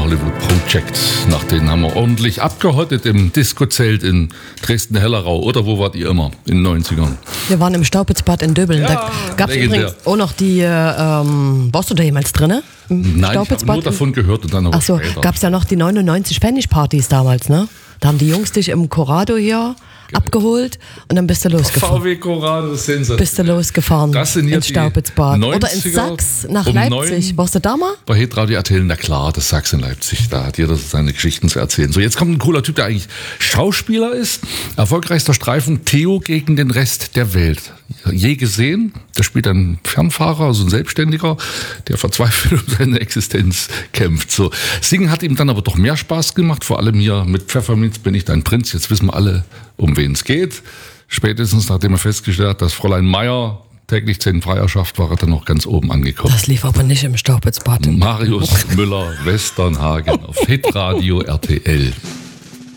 Hollywood Project. Nach denen haben wir ordentlich abgehottet im Disco-Zelt in Dresden-Hellerau. Oder wo wart ihr immer in den 90ern? Wir waren im Staupitzbad in Döbeln. Ja, Da gab es legendär. übrigens auch noch die, warst du da jemals drin? Nein, ich habe nur davon gehört und dann aber Achso, später. gab es ja noch die 99-Pfennig-Partys damals, ne? Da haben die Jungs dich im Corrado hier abgeholt und dann bist du losgefahren. VW Corrado, sensationell. Bist du losgefahren Das sind hier ins die Staupitzbad. Oder ins 90er Sachs nach um Leipzig. 9. Warst du da mal? Bei Hitradio erzählen, na klar, das Sachs in Leipzig, da hat jeder seine Geschichten zu erzählen. So, jetzt kommt ein cooler Typ, der eigentlich Schauspieler ist. Erfolgreichster Streifen, Theo gegen den Rest der Welt. Je gesehen, der spielt einen Fernfahrer, also ein Selbstständiger, der verzweifelt um seine Existenz kämpft. So, Singen hat ihm dann aber doch mehr Spaß gemacht, vor allem hier mit Pfefferminz bin ich dein Prinz. Jetzt wissen wir alle, um wen es geht. Spätestens nachdem er festgestellt hat, dass Fräulein Meier täglich 10 Freier schafft, war er dann noch ganz oben angekommen. Das lief aber nicht im Staupitzbad. Marius Müller, Westernhagen auf Hitradio RTL.